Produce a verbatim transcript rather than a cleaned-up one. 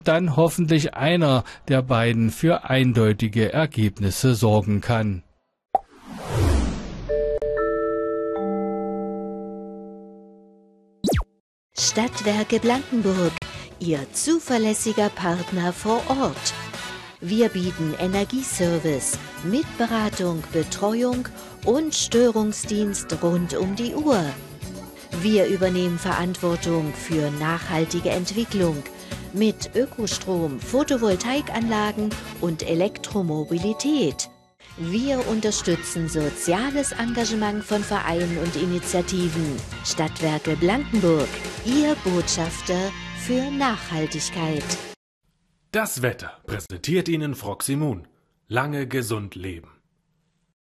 dann hoffentlich einer der beiden für eindeutige Ergebnisse sorgen kann. Stadtwerke Blankenburg, Ihr zuverlässiger Partner vor Ort. Wir bieten Energieservice mit Beratung, Betreuung und Störungsdienst rund um die Uhr. Wir übernehmen Verantwortung für nachhaltige Entwicklung mit Ökostrom, Photovoltaikanlagen und Elektromobilität. Wir unterstützen soziales Engagement von Vereinen und Initiativen. Stadtwerke Blankenburg, Ihr Botschafter für Nachhaltigkeit. Das Wetter präsentiert Ihnen Froximun. Lange gesund leben.